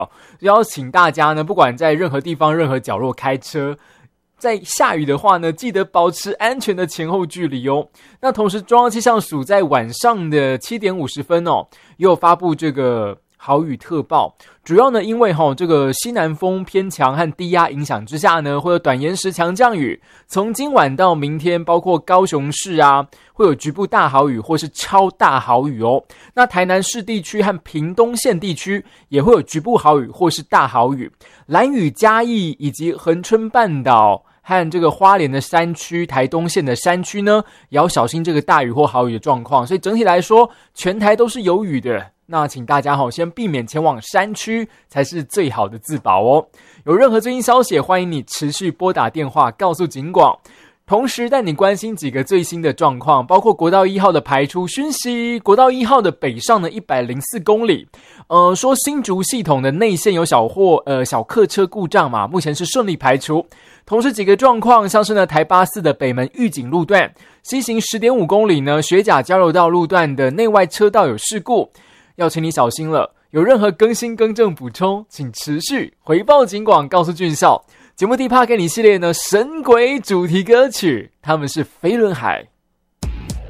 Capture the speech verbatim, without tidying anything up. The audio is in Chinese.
邀请大家呢，不管在任何地方、任何角落开车，在下雨的话呢，记得保持安全的前后距离哦。那同时，中央气象署在晚上的七点五十分哦，也有发布这个豪雨特报，主要呢，因为哈、哦、这个西南风偏强和低压影响之下呢，会有短延时强降雨，从今晚到明天，包括高雄市啊，会有局部大豪雨或是超大豪雨哦。那台南市地区和屏东县地区也会有局部豪雨或是大豪雨，兰屿、嘉义以及恒春半岛和这个花莲的山区、台东县的山区呢，也要小心这个大雨或豪雨的状况。所以整体来说，全台都是有雨的。那请大家先避免前往山区，才是最好的自保哦。有任何最新消息，欢迎你持续拨打电话告诉警广。同时带你关心几个最新的状况，包括国道一号的排除讯息。国道一号的北上呢一百零四公里，呃，说新竹系统的内线有小货呃小客车故障嘛，目前是顺利排除。同时几个状况，像是呢台八四的北门玉井路段，西行 十点五公里呢学甲交流道路段的内外车道有事故，要请你小心了。有任何更新更正补充，请持续回报警广告诉俊孝。节目第一趴给你系列呢神鬼主题歌曲，他们是飞轮海。